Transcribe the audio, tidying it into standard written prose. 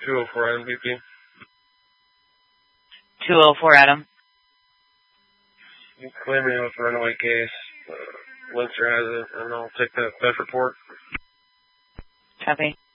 204 Adam BP. 204 Adam. You claim me with a runaway case. Lister has it, and I'll take that theft report. Copy.